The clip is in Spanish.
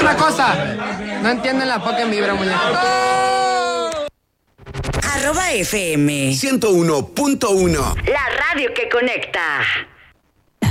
una cosa. No entienden la fucking vibra, muñeco. @FM 101.1. La radio que conecta.